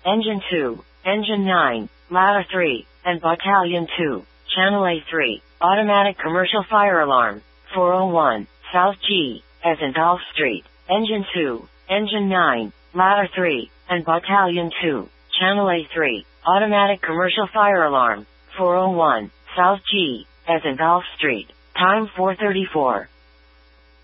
Engine 2, Engine 9, Ladder 3, and Battalion 2, Channel A3, Automatic Commercial Fire Alarm, 401, South G, as in Golf Street, Engine 2, Engine 9, Ladder 3, and Battalion 2, Channel A3, Automatic Commercial Fire Alarm, 401, South G, as in Golf Street, time 4:34.